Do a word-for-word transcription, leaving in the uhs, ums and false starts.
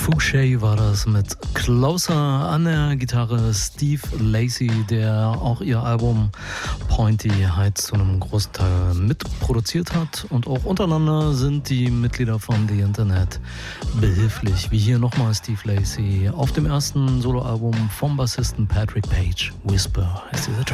Fouché war das mit Closer, an der Gitarre Steve Lacy, der auch ihr Album Pointy halt zu einem großen Teil mitproduziert hat. Und auch untereinander sind die Mitglieder von The Internet behilflich, wie hier nochmal Steve Lacy auf dem ersten Soloalbum vom Bassisten Patrick Page. Whisper heißt dieser Track.